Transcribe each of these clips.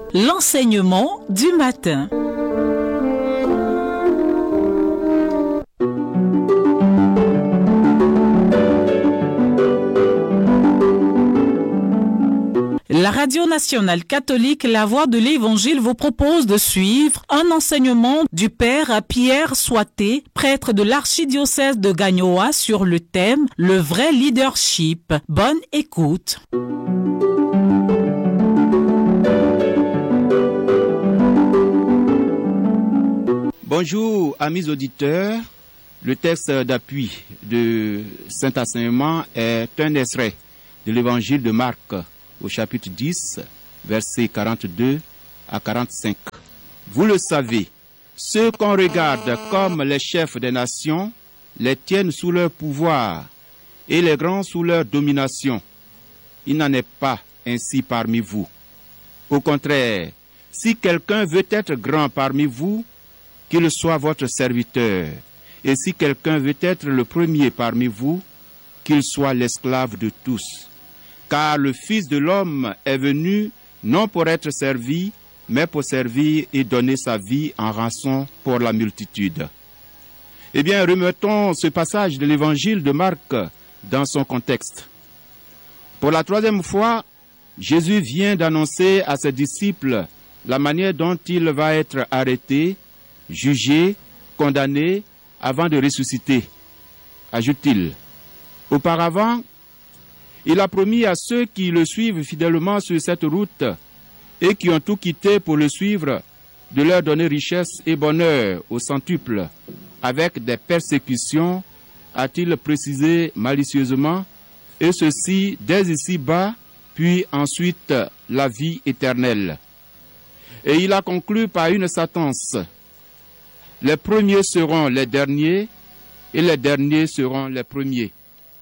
L'enseignement du matin. La Radio nationale catholique La Voix de l'Évangile vous propose de suivre un enseignement du Père Pierre Soité, prêtre de l'archidiocèse de Gagnoa, sur le thème « Le vrai leadership ». Bonne écoute. Bonjour amis auditeurs, le texte d'appui de cet enseignement est un extrait de l'évangile de Marc au chapitre 10, versets 42 à 45. Vous le savez, ceux qu'on regarde comme les chefs des nations les tiennent sous leur pouvoir et les grands sous leur domination. Il n'en est pas ainsi parmi vous. Au contraire, si quelqu'un veut être grand parmi vous, qu'il soit votre serviteur. Et si quelqu'un veut être le premier parmi vous, qu'il soit l'esclave de tous. Car le Fils de l'homme est venu non pour être servi, mais pour servir et donner sa vie en rançon pour la multitude. Eh bien, remettons ce passage de l'évangile de Marc dans son contexte. Pour la troisième fois, Jésus vient d'annoncer à ses disciples la manière dont il va être arrêté, jugé, condamné, avant de ressusciter, ajoute-t-il. Auparavant, il a promis à ceux qui le suivent fidèlement sur cette route et qui ont tout quitté pour le suivre, de leur donner richesse et bonheur au centuple, avec des persécutions, a-t-il précisé malicieusement, et ceci dès ici-bas, puis ensuite la vie éternelle. Et il a conclu par une sentence. Les premiers seront les derniers, et les derniers seront les premiers.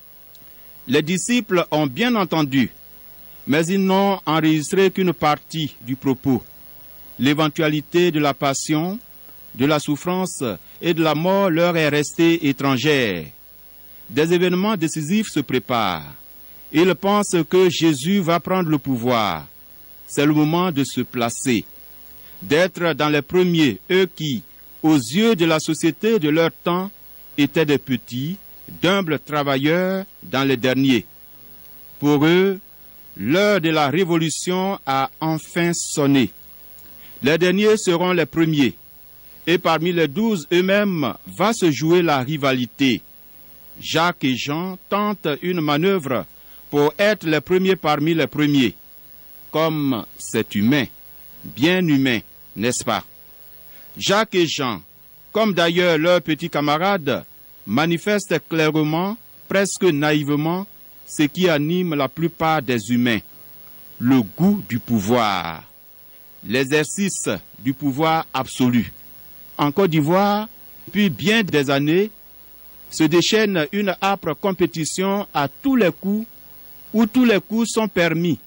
Les disciples ont bien entendu, mais ils n'ont enregistré qu'une partie du propos. L'éventualité de la passion, de la souffrance et de la mort leur est restée étrangère. Des événements décisifs se préparent. Ils pensent que Jésus va prendre le pouvoir. C'est le moment de se placer, d'être dans les premiers, eux qui, aux yeux de la société de leur temps, étaient des petits, d'humbles travailleurs dans les derniers. Pour eux, l'heure de la révolution a enfin sonné. Les derniers seront les premiers, et parmi les 12 eux-mêmes va se jouer la rivalité. Jacques et Jean tentent une manœuvre pour être les premiers parmi les premiers. Comme c'est humain, bien humain, n'est-ce pas? Jacques et Jean, comme d'ailleurs leurs petits camarades, manifestent clairement, presque naïvement, ce qui anime la plupart des humains, le goût du pouvoir, l'exercice du pouvoir absolu. En Côte d'Ivoire, depuis bien des années, se déchaîne une âpre compétition à tous les coups, où tous les coups sont permis,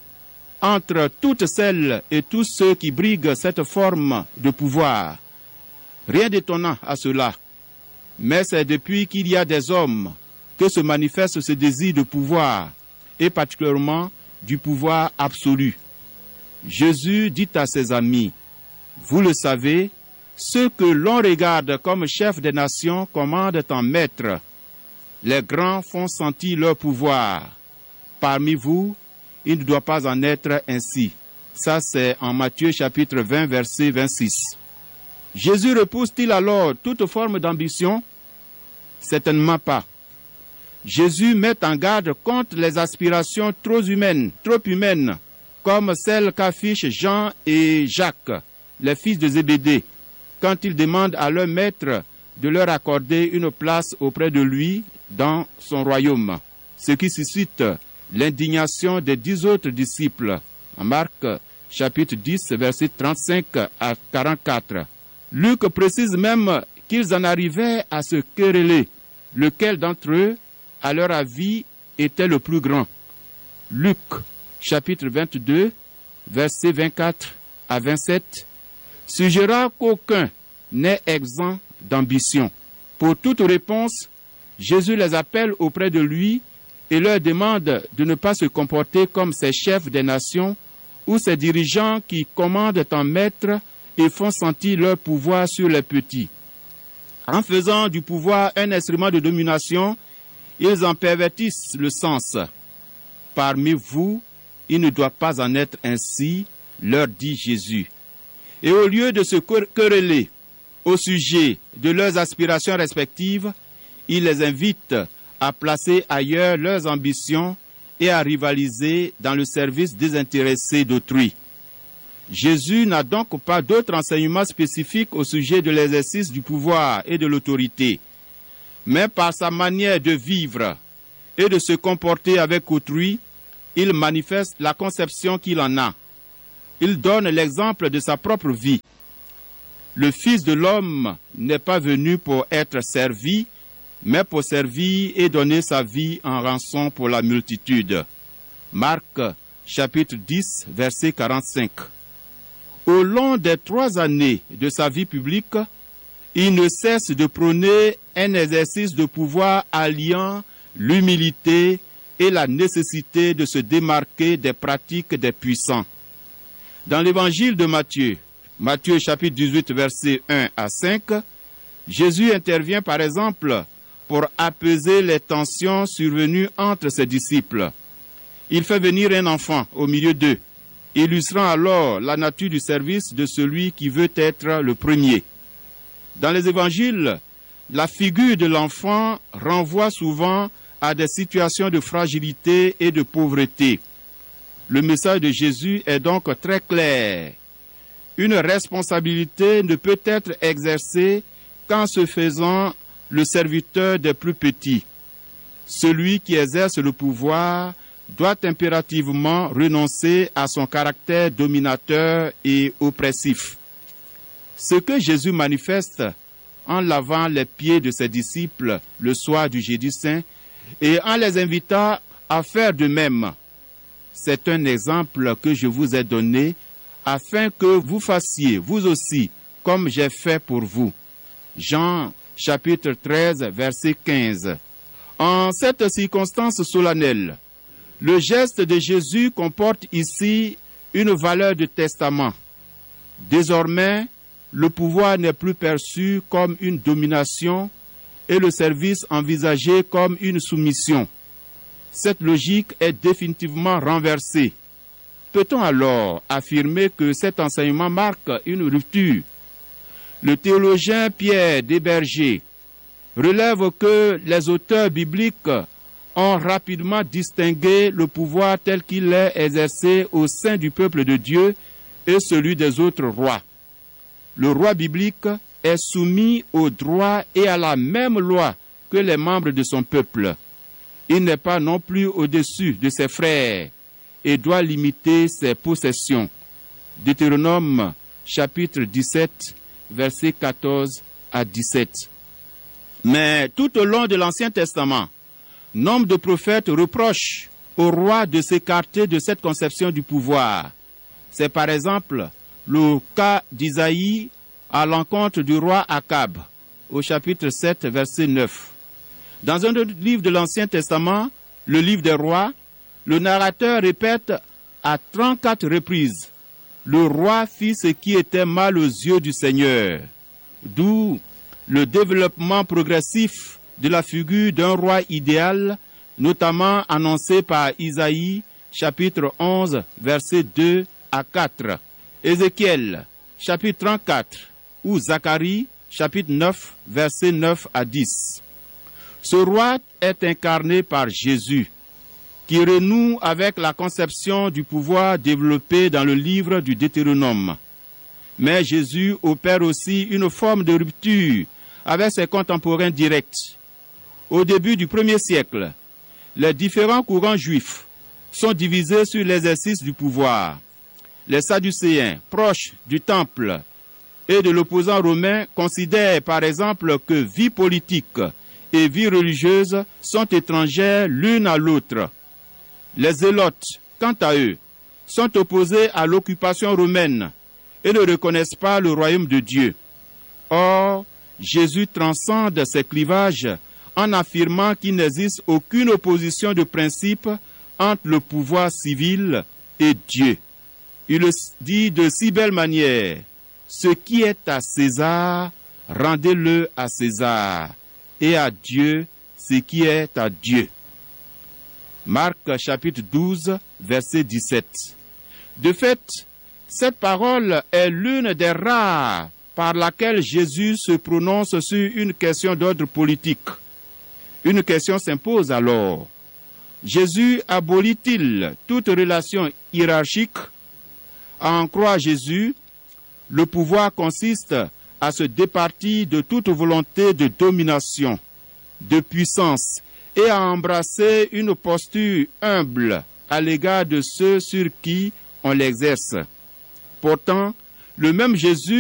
entre toutes celles et tous ceux qui briguent cette forme de pouvoir. Rien d'étonnant à cela, mais c'est depuis qu'il y a des hommes que se manifeste ce désir de pouvoir, et particulièrement du pouvoir absolu. Jésus dit à ses amis, « Vous le savez, ceux que l'on regarde comme chefs des nations commandent en maîtres. Les grands font sentir leur pouvoir. Parmi vous, il ne doit pas en être ainsi. » Ça, c'est en Matthieu chapitre 20, verset 26. Jésus repousse-t-il alors toute forme d'ambition? Certainement pas. Jésus met en garde contre les aspirations trop humaines, comme celles qu'affichent Jean et Jacques, les fils de Zébédée, quand ils demandent à leur maître de leur accorder une place auprès de lui dans son royaume, ce qui suscite l'indignation des 10 autres disciples. En Marc, chapitre 10, versets 35 à 44. Luc précise même qu'ils en arrivaient à se quereller, lequel d'entre eux, à leur avis, était le plus grand. Luc, chapitre 22, versets 24 à 27, suggérera qu'aucun n'est exempt d'ambition. Pour toute réponse, Jésus les appelle auprès de lui et leur demande de ne pas se comporter comme ces chefs des nations ou ces dirigeants qui commandent en maître et font sentir leur pouvoir sur les petits. En faisant du pouvoir un instrument de domination, ils en pervertissent le sens. Parmi vous, il ne doit pas en être ainsi, leur dit Jésus. Et au lieu de se quereller au sujet de leurs aspirations respectives, il les invite à placer ailleurs leurs ambitions et à rivaliser dans le service désintéressé d'autrui. Jésus n'a donc pas d'autre enseignement spécifique au sujet de l'exercice du pouvoir et de l'autorité, mais par sa manière de vivre et de se comporter avec autrui, il manifeste la conception qu'il en a. Il donne l'exemple de sa propre vie. Le Fils de l'homme n'est pas venu pour être servi, mais pour servir et donner sa vie en rançon pour la multitude. Marc, chapitre 10, verset 45. Au long des 3 années de sa vie publique, il ne cesse de prôner un exercice de pouvoir alliant l'humilité et la nécessité de se démarquer des pratiques des puissants. Dans l'évangile de Matthieu, Matthieu chapitre 18, versets 1 à 5, Jésus intervient par exemple pour apaiser les tensions survenues entre ses disciples. Il fait venir un enfant au milieu d'eux, illustrant alors la nature du service de celui qui veut être le premier. Dans les évangiles, la figure de l'enfant renvoie souvent à des situations de fragilité et de pauvreté. Le message de Jésus est donc très clair. Une responsabilité ne peut être exercée qu'en se faisant le serviteur des plus petits. Celui qui exerce le pouvoir doit impérativement renoncer à son caractère dominateur et oppressif. Ce que Jésus manifeste en lavant les pieds de ses disciples le soir du Jeudi Saint et en les invitant à faire de même, c'est un exemple que je vous ai donné afin que vous fassiez, vous aussi, comme j'ai fait pour vous. Jean, chapitre 13, verset 15. En cette circonstance solennelle, le geste de Jésus comporte ici une valeur de testament. Désormais, le pouvoir n'est plus perçu comme une domination et le service envisagé comme une soumission. Cette logique est définitivement renversée. Peut-on alors affirmer que cet enseignement marque une rupture? Le théologien Pierre Desberger relève que les auteurs bibliques ont rapidement distingué le pouvoir tel qu'il est exercé au sein du peuple de Dieu et celui des autres rois. Le roi biblique est soumis au droit et à la même loi que les membres de son peuple. Il n'est pas non plus au-dessus de ses frères et doit limiter ses possessions. Deutéronome chapitre 17, versets 14 à 17. Mais tout au long de l'Ancien Testament, nombre de prophètes reprochent au roi de s'écarter de cette conception du pouvoir. C'est par exemple le cas d'Isaïe à l'encontre du roi Akab, au chapitre 7, verset 9. Dans un autre livre de l'Ancien Testament, le livre des rois, le narrateur répète à 34 reprises « Le roi fit ce qui était mal aux yeux du Seigneur », d'où le développement progressif de la figure d'un roi idéal, notamment annoncé par Isaïe, chapitre 11, versets 2 à 4, Ézéchiel, chapitre 34, ou Zacharie, chapitre 9, versets 9 à 10. Ce roi est incarné par Jésus, qui renoue avec la conception du pouvoir développée dans le livre du Deutéronome. Mais Jésus opère aussi une forme de rupture avec ses contemporains directs. Au début du 1er siècle, les différents courants juifs sont divisés sur l'exercice du pouvoir. Les Sadducéens, proches du temple et de l'opposant romain, considèrent par exemple que vie politique et vie religieuse sont étrangères l'une à l'autre. Les Zélotes, quant à eux, sont opposés à l'occupation romaine et ne reconnaissent pas le royaume de Dieu. Or, Jésus transcende ces clivages en affirmant qu'il n'existe aucune opposition de principe entre le pouvoir civil et Dieu. Il le dit de si belle manière, « Ce qui est à César, rendez-le à César, et à Dieu ce qui est à Dieu. » Marc chapitre 12, verset 17. De fait, cette parole est l'une des rares par laquelle Jésus se prononce sur une question d'ordre politique. Une question s'impose alors. Jésus abolit-il toute relation hiérarchique? À en croire Jésus, le pouvoir consiste à se départir de toute volonté de domination, de puissance, et à embrasser une posture humble à l'égard de ceux sur qui on l'exerce. Pourtant, le même Jésus